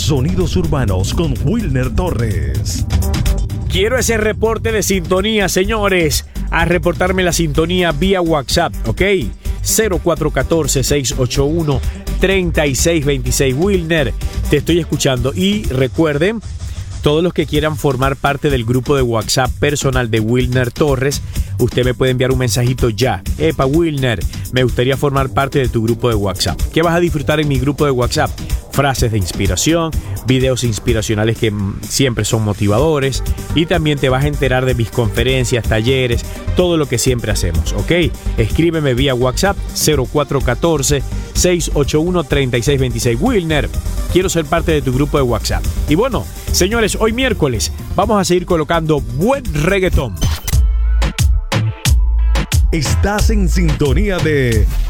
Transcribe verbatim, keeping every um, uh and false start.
Sonidos Urbanos con Wilner Torres. Quiero ese reporte de sintonía, señores. A reportarme la sintonía vía WhatsApp, ¿ok? cero cuatro uno cuatro, seis ocho uno, tres seis dos seis. Wilner, te estoy escuchando. Y recuerden, todos los que quieran formar parte del grupo de WhatsApp personal de Wilner Torres, usted me puede enviar un mensajito ya. Epa, Wilner, me gustaría formar parte de tu grupo de WhatsApp. ¿Qué vas a disfrutar en mi grupo de WhatsApp? Frases de inspiración, videos inspiracionales que siempre son motivadores, y también te vas a enterar de mis conferencias, talleres, todo lo que siempre hacemos, ¿ok? Escríbeme vía WhatsApp cero cuatro uno cuatro, seis ocho uno, tres seis dos seis. Wilner, quiero ser parte de tu grupo de WhatsApp. Y bueno, señores, hoy miércoles vamos a seguir colocando buen reggaetón. Estás en sintonía de